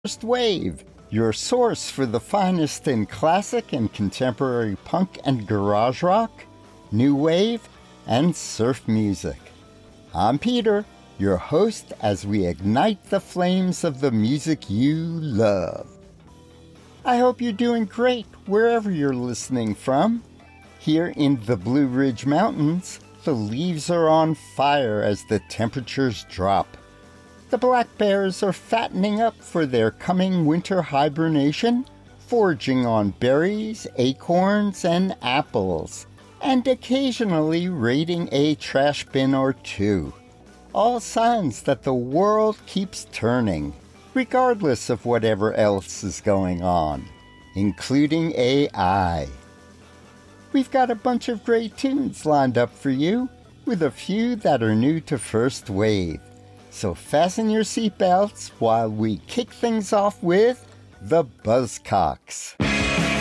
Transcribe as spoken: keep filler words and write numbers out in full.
First Wave, your source for the finest in classic and contemporary punk and garage rock, new wave, and surf music. I'm Peter, your host, as we ignite the flames of the music you love. I hope you're doing great wherever you're listening from. Here in the Blue Ridge Mountains, the leaves are on fire as the temperatures drop. The black bears are fattening up for their coming winter hibernation, foraging on berries, acorns, and apples, and occasionally raiding a trash bin or two. All signs that the world keeps turning, regardless of whatever else is going on, including A I. We've got a bunch of great tunes lined up for you, with a few that are new to First Wave. So fasten your seatbelts while we kick things off with the Buzzcocks.